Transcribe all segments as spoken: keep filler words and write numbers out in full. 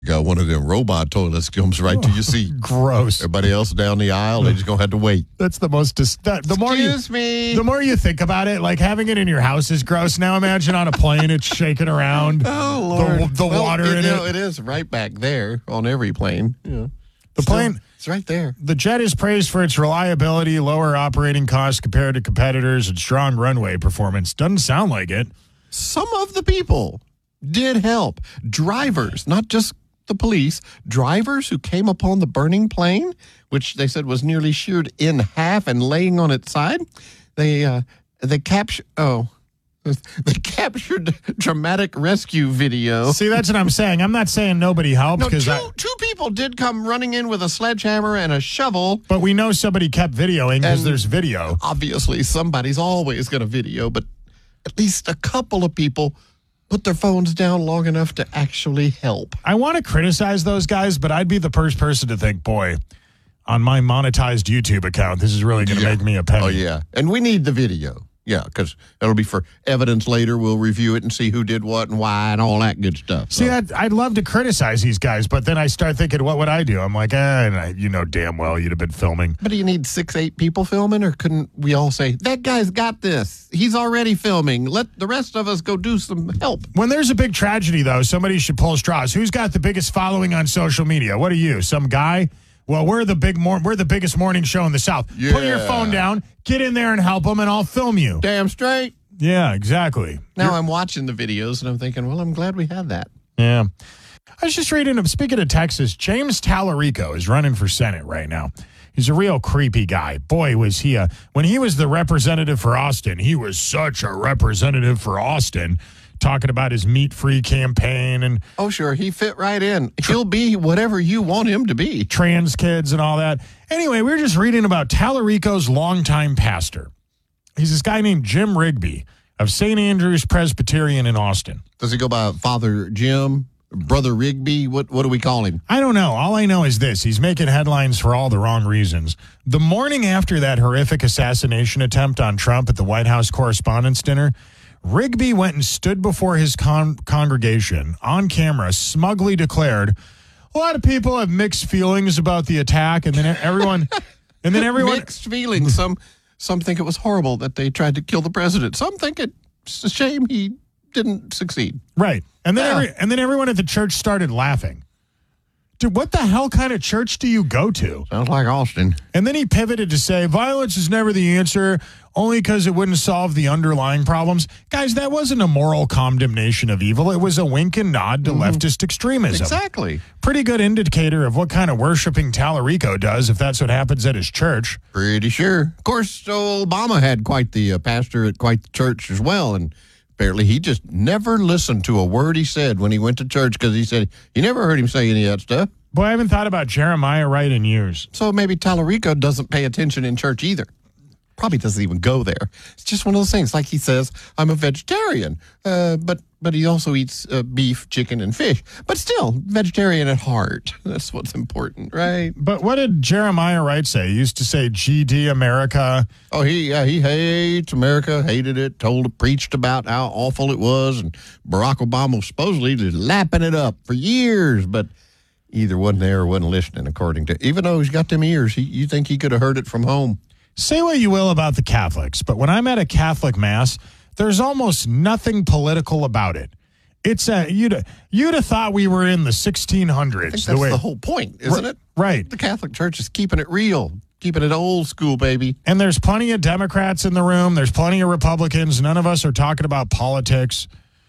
Got one of them robot toilets comes right to your seat. Gross. Everybody else down the aisle, they just gonna have to wait. That's the most. Dis- that, the more Excuse you, me. The more you think about it, like having it in your house is gross. Now imagine on a plane, it's shaking around. Oh Lord, the, the well, water it, in you know, it. It is right back there on every plane. Yeah. The Still, plane. it's right there. The jet is praised for its reliability, lower operating costs compared to competitors, and strong runway performance. Doesn't sound like it. Some of the people did help. Drivers, not just the police, drivers who came upon the burning plane, which they said was nearly sheared in half and laying on its side. They uh, they captured. Oh. They captured dramatic rescue video. See, that's what I'm saying. I'm not saying nobody helped No, because two, I, two people did come running in with a sledgehammer and a shovel. but we know somebody kept videoing because And- there's video. Obviously, somebody's always going to video, but at least a couple of people put their phones down long enough to actually help. I want to criticize those guys, but I'd be the first person to think, boy, on my monetized YouTube account, this is really going to Yeah. make me a penny. Oh, yeah. And we need the video. Yeah, because it'll be for evidence later. We'll review it and see who did what and why and all that good stuff. See, So- I'd, I'd love to criticize these guys, but then I start thinking, what would I do? I'm like, eh, and I, you know damn well you'd have been filming. But do you need six, eight people filming, or couldn't we all say, that guy's got this? He's already filming. Let the rest of us go do some help. When there's a big tragedy, though, somebody should pull straws. Who's got the biggest following on social media? What are you, some guy? Well, we're the big mor- we're the biggest morning show in the South. Put your Yeah. phone down, get in there and help them, and I'll film you. Damn straight. Yeah, exactly. Now I'm watching the videos and I'm thinking, well, I'm glad we had that. Yeah. I was just reading, speaking of Texas, James Tallarico is running for Senate right now. He's a real creepy guy. Boy, was he a, when he was the representative for Austin, he was such a representative for Austin, talking about his meat-free campaign and Oh, sure. He fit right in. He'll be whatever you want him to be. trans kids and all that. Anyway, we were just reading about Tallarico's longtime pastor. He's this guy named Jim Rigby of Saint Andrew's Presbyterian in Austin. Does he go by Father Jim, Brother Rigby? What what do we call him? I don't know. All I know is this. He's making headlines for all the wrong reasons. The morning after that horrific assassination attempt on Trump at the White House Correspondents' Dinner, Rigby went and stood before his con- congregation on camera, smugly declared, a lot of people have mixed feelings about the attack, and then everyone... and then everyone... Mixed feelings. Some some think it was horrible that they tried to kill the president. Some think it's a shame he didn't succeed. Right. And then Yeah. every, and then everyone at the church started laughing. Dude, what the hell kind of church do you go to? Sounds like Austin. And then he pivoted to say, violence is never the answer, only because it wouldn't solve the underlying problems. Guys, that wasn't a moral condemnation of evil. It was a wink and nod to leftist extremism. Exactly. Pretty good indicator of what kind of worshiping Tallarico does if that's what happens at his church. Pretty sure. Of course, Obama had quite the uh, pastor at quite the church as well, and apparently he just never listened to a word he said when he went to church because he said you never heard him say any of that stuff. Boy, I haven't thought about Jeremiah Wright in years. So maybe Tallarico doesn't pay attention in church either. Probably doesn't even go there. It's just one of those things. Like he says, I'm a vegetarian, uh, but but he also eats uh, beef, chicken, and fish. But still, vegetarian at heart. That's what's important, right? But what did Jeremiah Wright say? He used to say, G D America. Oh, he yeah, he hates America, hated it, told, preached about how awful it was, and Barack Obama was supposedly just lapping it up for years, but either wasn't there or wasn't listening, according to, even though he's got them ears, he, you think he could have heard it from home. Say what you will about the Catholics, but when I'm at a Catholic Mass, there's almost nothing political about it. It's a, you'd, you'd have thought we were in the sixteen hundreds. I think that's the, way, the whole point, isn't it? Right. The Catholic Church is keeping it real, keeping it old school, baby. And there's plenty of Democrats in the room. There's plenty of Republicans. None of us are talking about politics.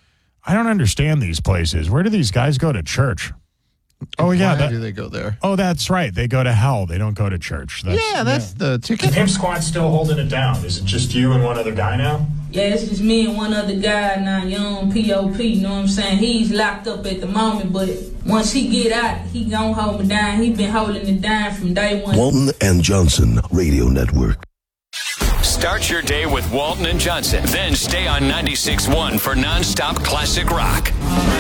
I don't understand these places. Where do these guys go to church? Oh, yeah. Why That, do they go there? oh, that's right. They go to hell. They don't go to church. That's, Yeah, that's the ticket. Pimp Squad's still holding it down. Is it just you and one other guy now? Yeah, it's just me and one other guy now, young P O P, you know what I'm saying? He's locked up at the moment, but once he get out, he gon' hold me down. He been holding it down from day one. Walton and Johnson Radio Network. Start your day with Walton and Johnson. Then stay on ninety-six point one for nonstop classic rock.